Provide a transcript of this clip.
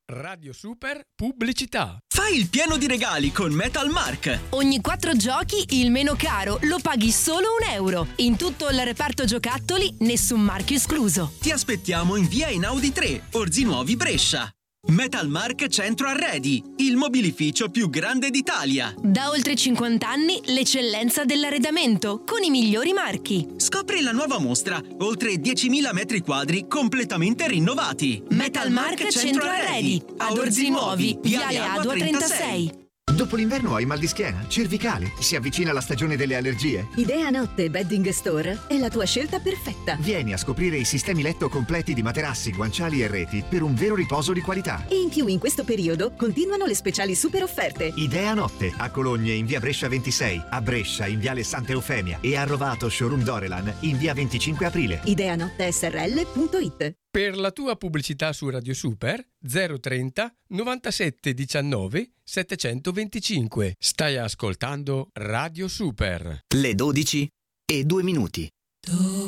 Radio Super Pubblicità. Fai il pieno di regali con Metal Mark. Ogni 4 giochi il meno caro lo paghi solo €1. In tutto il reparto giocattoli, nessun marchio escluso. Ti aspettiamo in via Einaudi 3, Orzi Nuovi, Brescia. Metal Mark Centro Arredi, il mobilificio più grande d'Italia. Da oltre 50 anni l'eccellenza dell'arredamento con i migliori marchi. Scopri la nuova mostra, oltre 10.000 metri quadri completamente rinnovati. Metal Mark Centro Arredi, ad Orzi Nuovi, viale Adua 36. Dopo l'inverno hai mal di schiena, cervicale, si avvicina la stagione delle allergie? Idea Notte Bedding Store è la tua scelta perfetta. Vieni a scoprire i sistemi letto completi di materassi, guanciali e reti per un vero riposo di qualità. E in più in questo periodo continuano le speciali super offerte. Idea Notte, a Cologne in via Brescia 26, a Brescia in viale Santa Eufemia e a Rovato Showroom Dorelan in via 25 aprile. Ideanottesrl.it. Per la tua pubblicità su Radio Super 030 97 19 725. Stai ascoltando Radio Super. Le 12:02.